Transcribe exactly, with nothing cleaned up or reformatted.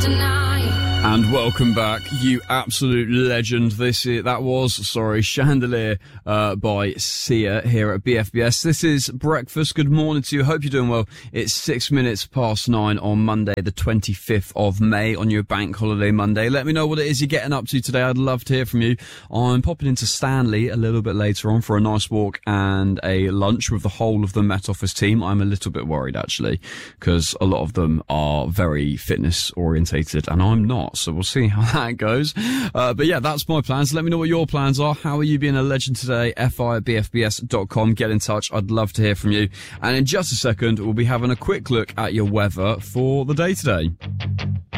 And welcome back, you absolute legend. This is, that was, sorry, Chandelier uh, by Sia here at B F B S. This is breakfast. Good morning to you. Hope you're doing well. It's six minutes past nine on Monday, the twenty-fifth of May, on your bank holiday Monday. Let me know what it is you're getting up to today. I'd love to hear from you. I'm popping into Stanley a little bit later on for a nice walk and a lunch with the whole of the Met Office team. I'm a little bit worried, actually, because a lot of them are very fitness orientated and I'm not. So we'll see how that goes. Uh, but yeah, that's my plans. Let me know what your plans are. How are you being a legend today? F I at B F B S dot com. Get in touch. I'd love to hear from you. And in just a second, we'll be having a quick look at your weather for the day today.